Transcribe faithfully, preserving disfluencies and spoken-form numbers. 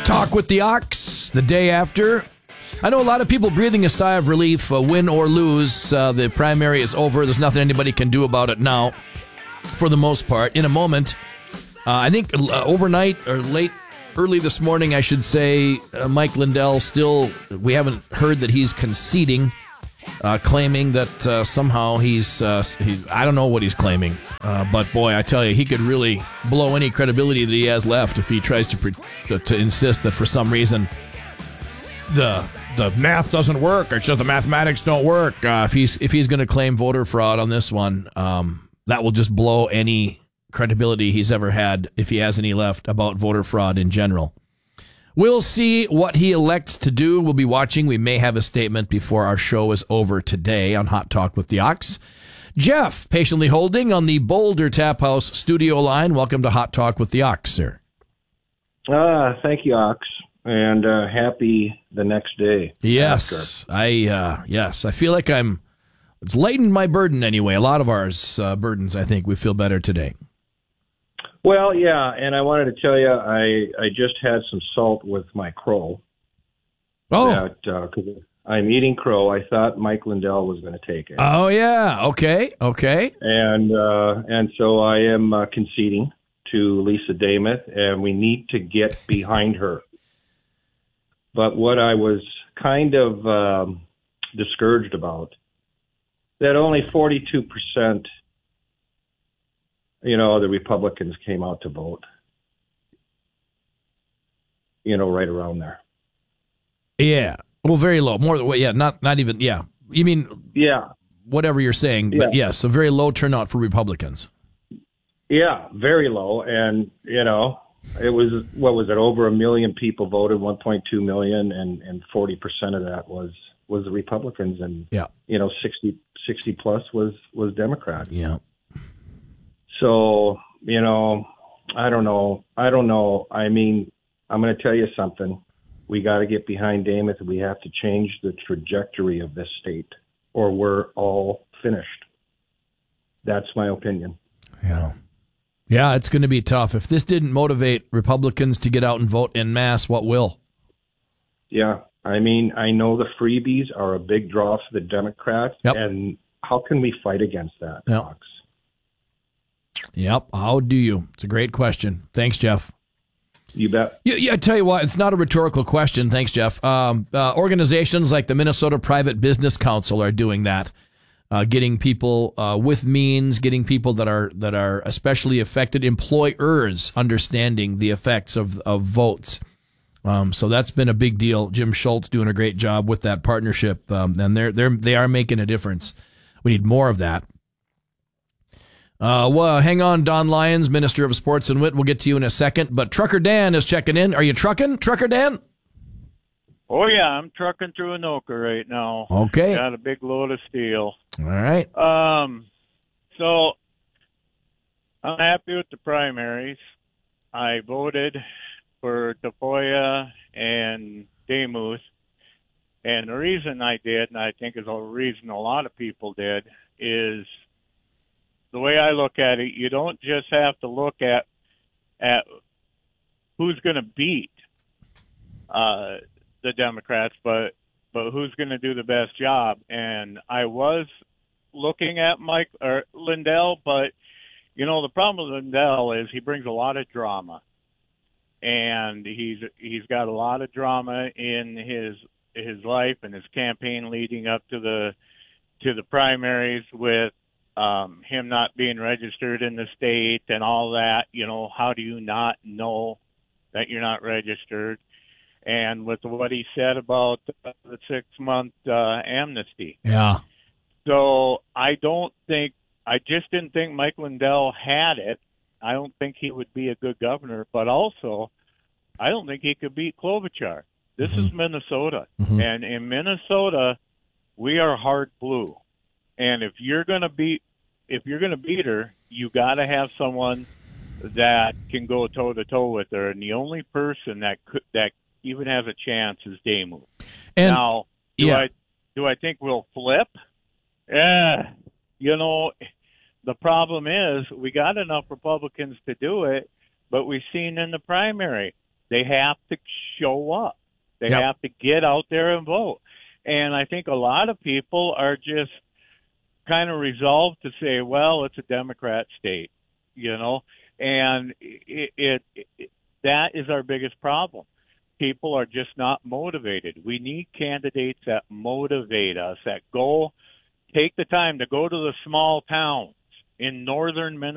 Talk with the Ox, the day after. I know a lot of people breathing a sigh of relief, uh, win or lose. Uh, the primary is over. There's nothing anybody can do about it now, for the most part. In a moment, uh, I think uh, overnight or late, early this morning, I should say, uh, Mike Lindell still, we haven't heard that he's conceding, uh, claiming that uh, somehow he's, uh, he, I don't know what he's claiming. Uh, but boy, I tell you, he could really blow any credibility that he has left if he tries to pre- to insist that for some reason the the math doesn't work, or it's just the mathematics don't work. Uh, if he's if he's going to claim voter fraud on this one, um, that will just blow any credibility he's ever had, if he has any left, about voter fraud in general. We'll see what he elects to do. We'll be watching. We may have a statement before our show is over today on Hot Talk with the Ox. Jeff, patiently holding on the Boulder Tap House studio line. Welcome to Hot Talk with the Ox, sir. Ah, uh, thank you, Ox, and uh, happy the next day. Yes, after. I uh, yes, I feel like I'm. It's lightened my burden anyway. A lot of ours uh, burdens, I think, we feel better today. Well, yeah, and I wanted to tell you, I I just had some salt with my crow. Oh, that, uh, 'cause I'm eating crow. I thought Mike Lindell was going to take it. Oh yeah, okay, okay. And uh, and so I am uh, conceding to Lisa Dameth, and we need to get behind her. But what I was kind of um, discouraged about, that only forty-two percent, you know, the Republicans came out to vote. You know, right around there. Yeah. Well, very low. More than, yeah, not not even, yeah. You mean, yeah, whatever you're saying, but yeah. yes, a very low turnout for Republicans. Yeah, very low. And, you know, it was, what was it, over a million people voted, one point two million, and, and forty percent of that was, was the Republicans. And, yeah. you know, sixty, sixty plus was, was Democrat. Yeah. So, you know, I don't know. I don't know. I mean, I'm going to tell you something. We got to get behind Dameth. We have to change the trajectory of this state, or we're all finished. That's my opinion. Yeah. Yeah, it's going to be tough. If this didn't motivate Republicans to get out and vote en masse, what will? Yeah. I mean, I know the freebies are a big draw for the Democrats, yep. and how can we fight against that, yep. Fox? Yep. How do you? It's a great question. Thanks, Jeff. You bet. Yeah, yeah, I tell you what, it's not a rhetorical question. Thanks, Jeff. Um, uh, organizations like the Minnesota Private Business Council are doing that, uh, getting people uh, with means, getting people that are that are especially affected, employers understanding the effects of of votes. Um, so that's been a big deal. Jim Schultz doing a great job with that partnership, um, and they're they're they are making a difference. We need more of that. Uh, well, hang on, Don Lyons, Minister of Sports and Wit. We'll get to you in a second. But Trucker Dan is checking in. Are you trucking, Trucker Dan? Oh, yeah, I'm trucking through Anoka right now. Okay. Got a big load of steel. All right. Um, so I'm happy with the primaries. I voted for Tafoya and Demuth. And the reason I did, and I think is the reason a lot of people did, is the way I look at it, you don't just have to look at at who's going to beat uh, the Democrats, but but who's going to do the best job. And I was looking at Mike or Lindell, but you know the problem with Lindell is he brings a lot of drama, and he's he's got a lot of drama in his his life and his campaign leading up to the to the primaries with. Um, him not being registered in the state and all that, you know, how do you not know that you're not registered? And with what he said about the, the six-month uh, amnesty. Yeah. So I don't think, I just didn't think Mike Lindell had it. I don't think he would be a good governor, but also I don't think he could beat Klobuchar. This mm-hmm. is Minnesota. Mm-hmm. And in Minnesota, we are hard blue. And if you're going to beat, if you're going to beat her, you got to have someone that can go toe to toe with her. And the only person that could, that even has a chance is Demuth. And now, do yeah. I do I think we'll flip? Yeah, you know, the problem is we got enough Republicans to do it, but we've seen in the primary They have to show up. They Yep. have to get out there and vote. And I think a lot of people are just kind of resolved to say, well, it's a Democrat state, you know, and it, it, it that is our biggest problem. People are just not motivated. We need candidates that motivate us, that go take the time to go to the small towns in northern Minnesota